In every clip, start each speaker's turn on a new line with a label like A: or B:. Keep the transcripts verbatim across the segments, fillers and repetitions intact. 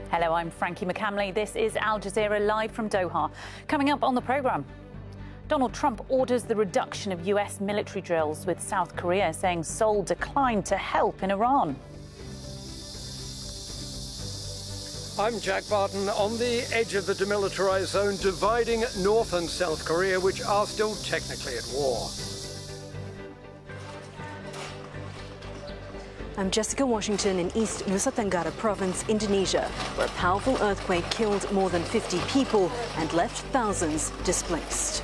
A: Hello, I'm Frankie McCamley. This is Al Jazeera live from Doha. Coming up on the programme, Donald Trump orders the reduction of U S military drills with South Korea, saying Seoul declined to help in Iran.
B: I'm Jack Barton. On the edge of the demilitarized zone dividing North and South Korea, which are still technically at war.
C: I'm Jessica Washington in East Nusa Tenggara Province, Indonesia, where a powerful earthquake killed more than fifty people and left thousands displaced.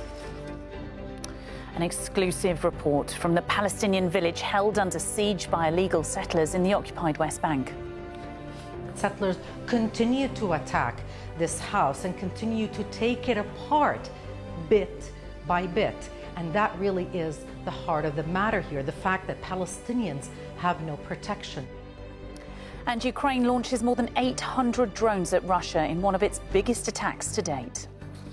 A: An exclusive report from the Palestinian village held under siege by illegal settlers in the occupied West Bank.
D: Settlers continue to attack this house and continue to take it apart bit by bit. And that really is the heart of the matter here, the fact that Palestinians have no protection.
A: And Ukraine launches more than eight hundred drones at Russia in one of its biggest attacks to date.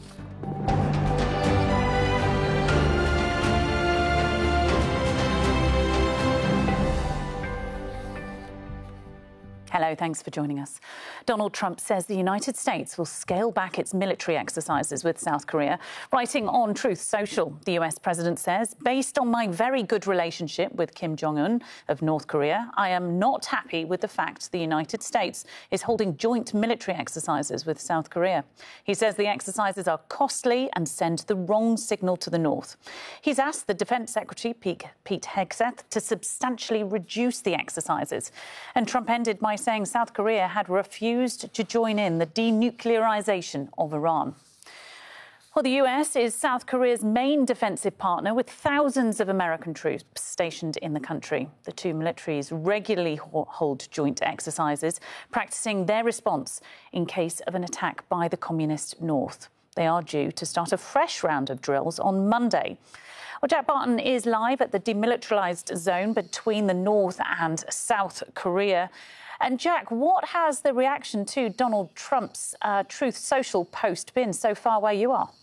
A: Hello, thanks for joining us. Donald Trump says the United States will scale back its military exercises with South Korea. Writing on Truth Social, the U S president says, based on my very good relationship with Kim Jong-un of North Korea, I am not happy with the fact the United States is holding joint military exercises with South Korea. He says the exercises are costly and send the wrong signal to the North. He's asked the Defense Secretary, Pete Hegseth, to substantially reduce the exercises. And Trump ended by saying South Korea had refused to join in the denuclearization of Iran. Well, the U S is South Korea's main defensive partner, with thousands of American troops stationed in the country. The two militaries regularly hold joint exercises, practicing their response in case of an attack by the communist North. They are due to start a fresh round of drills on Monday. Well, Jack Barton is live at the demilitarized zone between the North and South Korea. And Jack, what has the reaction to Donald Trump's uh, Truth Social post been so far where you are?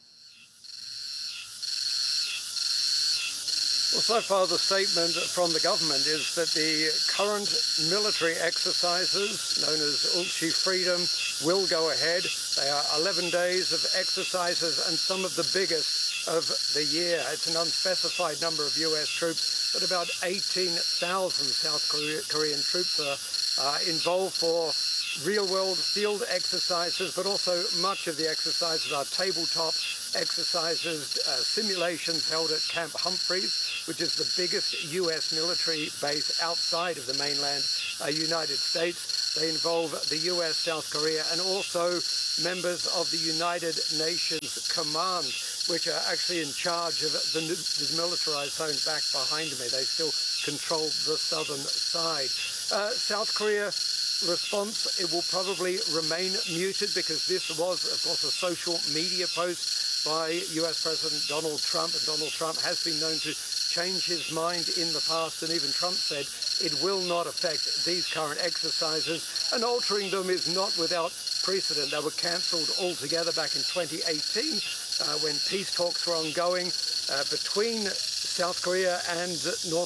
B: Well, so far the statement from the government is that the current military exercises, known as Ulchi Freedom, will go ahead. They are eleven days of exercises and some of the biggest of the year. It's an unspecified number of U S troops, but about eighteen thousand South Korean troops are uh, involved for real-world field exercises, but also much of the exercises are tabletop exercises, uh, simulations held at Camp Humphreys, which is the biggest U S military base outside of the mainland uh, United States. They involve the U S, South Korea, and also members of the United Nations Command, which are actually in charge of the demilitarized zone back behind me. They still control the southern side. Uh, South Korea response, it will probably remain muted because this was, of course, a social media post by U S President Donald Trump, and Donald Trump has been known to change his mind in the past, and even Trump said it will not affect these current exercises, and altering them is not without precedent. They were cancelled altogether back in twenty eighteen uh, when peace talks were ongoing uh, between South Korea and North